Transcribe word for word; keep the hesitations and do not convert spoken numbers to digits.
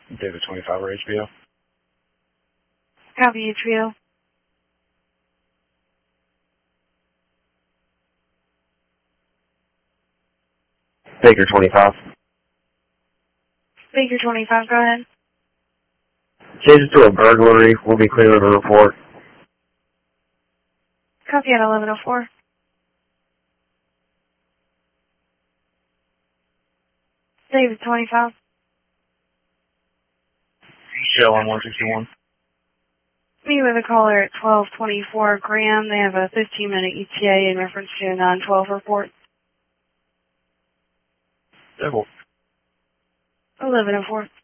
David twenty-five or H B O. Copy, H B O. Baker twenty-five. Baker twenty-five, go ahead. Change it to a burglary. We'll be clearing the report. Copy at eleven oh four. David twenty-five. Shell on one sixty-one. Meet with a caller at twelve twenty-four Graham. They have a fifteen minute E T A in reference to a nine twelve report. Devil. eleven oh four.